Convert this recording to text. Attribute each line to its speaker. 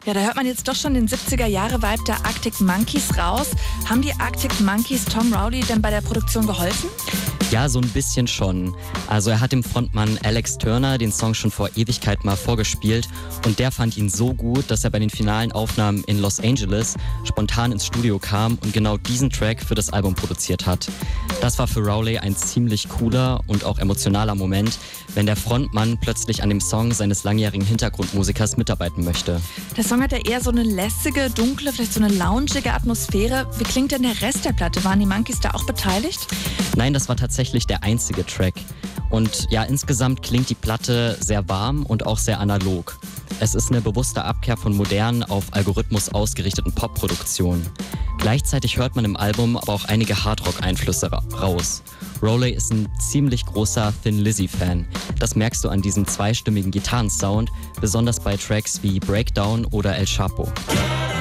Speaker 1: Ja, da hört man jetzt doch schon den 70er-Jahre-Vibe der Arctic Monkeys raus. Haben die Arctic Monkeys Tom Rowley denn bei der Produktion geholfen?
Speaker 2: Ja, so ein bisschen schon. Also er hat dem Frontmann Alex Turner den Song schon vor Ewigkeit mal vorgespielt und der fand ihn so gut, dass er bei den finalen Aufnahmen in Los Angeles spontan ins Studio kam und genau diesen Track für das Album produziert hat. Das war für Rowley ein ziemlich cooler und auch emotionaler Moment, wenn der Frontmann plötzlich an dem Song seines langjährigen Hintergrundmusikers mitarbeiten möchte.
Speaker 1: Der Song hat ja eher so eine lässige, dunkle, vielleicht so eine loungige Atmosphäre. Wie klingt denn der Rest der Platte? Waren die Monkeys da auch beteiligt?
Speaker 2: Nein, das war tatsächlich der einzige Track. Und ja, insgesamt klingt die Platte sehr warm und auch sehr analog. Es ist eine bewusste Abkehr von modernen, auf Algorithmus ausgerichteten Popproduktionen. Gleichzeitig hört man im Album aber auch einige Hardrock-Einflüsse raus. Rowley ist ein ziemlich großer Thin Lizzy-Fan. Das merkst du an diesem zweistimmigen Gitarrensound, besonders bei Tracks wie Breakdown oder El Chapo.